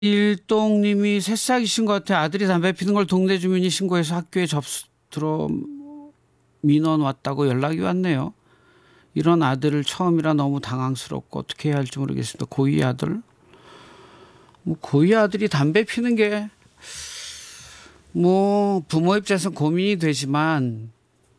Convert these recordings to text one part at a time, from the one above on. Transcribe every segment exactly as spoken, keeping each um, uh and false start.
일동님이 새싹이신 것 같아. 아들이 담배 피는 걸 동네 주민이 신고해서 학교에 접수 들어 민원 왔다고 연락이 왔네요. 이런 아들을 처음이라 너무 당황스럽고 어떻게 해야 할지 모르겠습니다. 고이 아들. 뭐 고이 아들이 담배 피는 게 뭐 부모 입장에서 고민이 되지만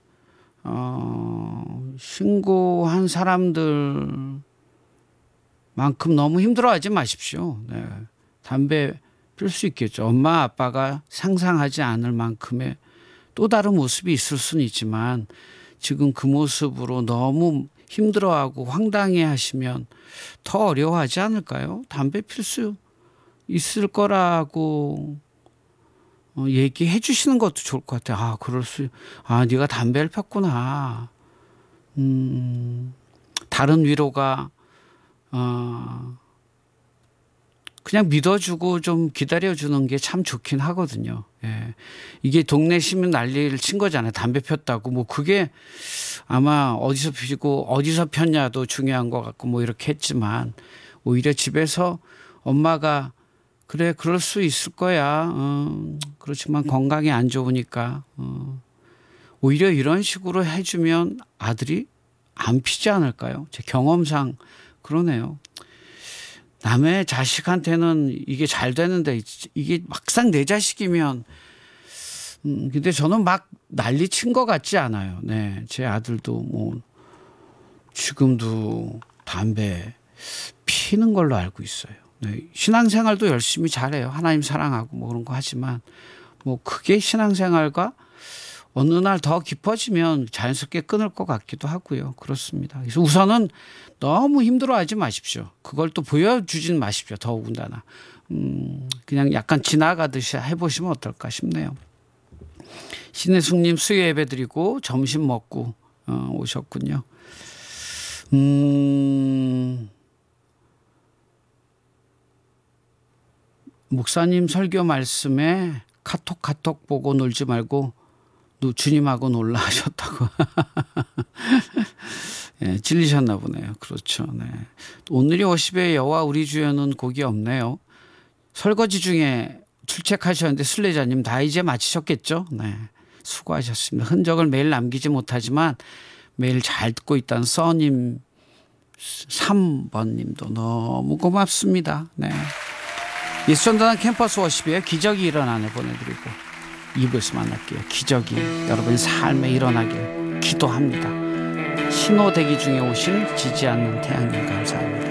어, 신고한 사람들만큼 너무 힘들어하지 마십시오. 네. 담배 필 수 있겠죠. 엄마 아빠가 상상하지 않을 만큼의 또 다른 모습이 있을 수는 있지만 지금 그 모습으로 너무 힘들어하고 황당해 하시면 더 어려워하지 않을까요? 담배 필 수 있을 거라고 어, 얘기해 주시는 것도 좋을 것 같아요. 아, 그럴 수, 아, 네가 담배를 폈구나. 음, 다른 위로가, 어, 그냥 믿어주고 좀 기다려주는 게 참 좋긴 하거든요. 예. 이게 동네 시민 난리를 친 거잖아요. 담배 폈다고. 뭐 그게 아마 어디서 피고 어디서 폈냐도 중요한 것 같고 뭐 이렇게 했지만 오히려 집에서 엄마가 그래, 그럴 수 있을 거야. 어, 그렇지만 건강이 안 좋으니까. 어. 오히려 이런 식으로 해주면 아들이 안 피지 않을까요? 제 경험상 그러네요. 남의 자식한테는 이게 잘 되는데 이게 막상 내 자식이면 음, 근데 저는 막 난리 친 것 같지 않아요. 네, 제 아들도 뭐 지금도 담배 피는 걸로 알고 있어요. 네, 신앙생활도 열심히 잘해요. 하나님 사랑하고 뭐 그런 거 하지만 뭐 그게 신앙생활과 어느 날 더 깊어지면 자연스럽게 끊을 것 같기도 하고요. 그렇습니다. 그래서 우선은 너무 힘들어하지 마십시오. 그걸 또 보여주진 마십시오. 더욱다나 음, 그냥 약간 지나가듯이 해보시면 어떨까 싶네요. 신혜숙님 수요 예배 드리고 점심 먹고 어, 오셨군요. 음, 목사님 설교 말씀에 카톡 카톡 보고 놀지 말고 주님하고 놀라 하셨다고. 네, 질리셨나 보네요. 그렇죠. 네. 오늘이 오십의 여호와 우리 주여는 곡이 없네요. 설거지 중에 출첵하셨는데 순례자님 다 이제 마치셨겠죠. 네, 수고하셨습니다. 흔적을 매일 남기지 못하지만 매일 잘 듣고 있다는 써님 삼 번님도 너무 고맙습니다. 네. 예수전도단 캠퍼스 워십에 기적이 일어나네 보내드리고 이 부에서 만날게요. 기적이 여러분의 삶에 일어나길 기도합니다. 신호 대기 중에 오신 지지 않는 태양님 감사합니다.